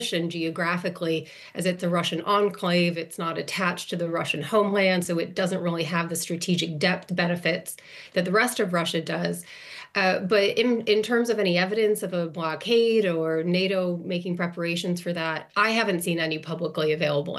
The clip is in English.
positioned geographically as it's a Russian enclave. It's not attached to the Russian homeland, so it doesn't really have the strategic depth benefits that the rest of Russia does. But in terms of any evidence of a blockade or NATO making preparations for that, I haven't seen any publicly available